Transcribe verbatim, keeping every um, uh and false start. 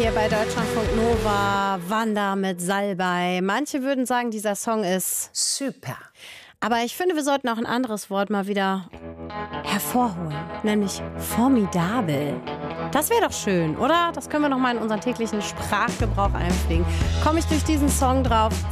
hier bei Deutschlandfunk Nova. Wanda mit Salbei. Manche würden sagen, dieser Song ist super. Aber ich finde, wir sollten auch ein anderes Wort mal wieder hervorholen, nämlich formidabel. Das wäre doch schön, oder? Das können wir noch mal in unseren täglichen Sprachgebrauch einpflegen. Komme ich durch diesen Song drauf?